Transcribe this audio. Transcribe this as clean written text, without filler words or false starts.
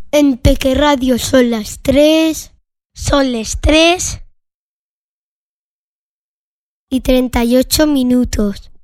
En Peque Radio son las 3. Son las 3:38.